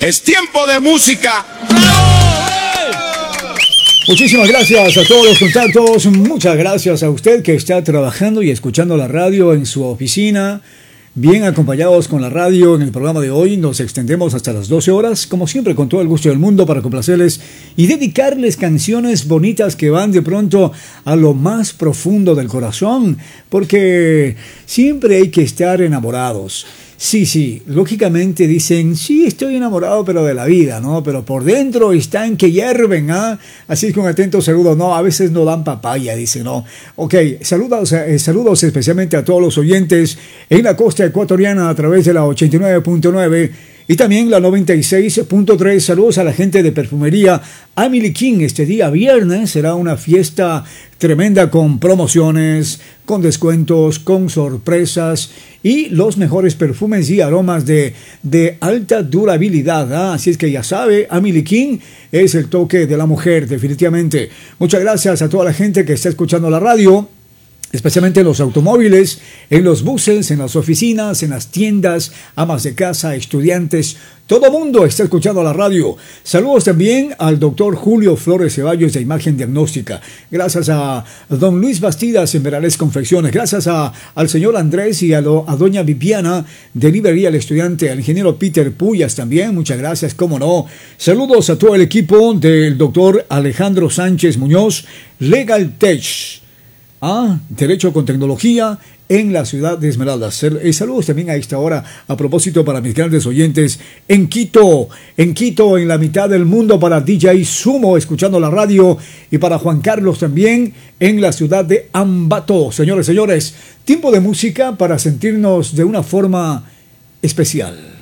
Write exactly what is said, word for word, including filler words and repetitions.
Es tiempo de música. Muchísimas gracias a todos los contactos. Muchas gracias a usted que está trabajando y escuchando la radio en su oficina. Bien acompañados con la radio en el programa de hoy, nos extendemos hasta las doce horas, como siempre con todo el gusto del mundo para complacerles y dedicarles canciones bonitas que van de pronto a lo más profundo del corazón, porque siempre hay que estar enamorados. Sí, sí, lógicamente dicen, sí, estoy enamorado, pero de la vida, ¿no? Pero por dentro están que hierven, ¿ah? Así es que un atento saludo, no, a veces no dan papaya, dicen, no. Ok, saludos, eh, saludos especialmente a todos los oyentes en la costa ecuatoriana a través de la ochenta y nueve punto nueve y también la noventa y seis punto tres. Saludos a la gente de Perfumería Emily King. Este día viernes será una fiesta tremenda con promociones, con descuentos, con sorpresas y los mejores perfumes y aromas de, de alta durabilidad. ¿Ah? Así es que ya sabe, Emily King es el toque de la mujer, definitivamente. Muchas gracias a toda la gente que está escuchando la radio, especialmente en los automóviles, en los buses, en las oficinas, en las tiendas, amas de casa, estudiantes. Todo mundo está escuchando la radio. Saludos también al doctor Julio Flores Ceballos de Imagen Diagnóstica. Gracias a don Luis Bastidas en Verales Confecciones. Gracias a, al señor Andrés y a, lo, a doña Viviana de Librería El Estudiante. Al ingeniero Peter Puyas también. Muchas gracias, cómo no. Saludos a todo el equipo del doctor Alejandro Sánchez Muñoz, Legal Tech. Ah, Derecho con Tecnología en la ciudad de Esmeraldas. Eh, saludos también a esta hora, a propósito para mis grandes oyentes en Quito, en Quito, en la mitad del mundo, para D J Sumo, escuchando la radio, y para Juan Carlos también, en la ciudad de Ambato. Señores, señores, tiempo de música para sentirnos de una forma especial.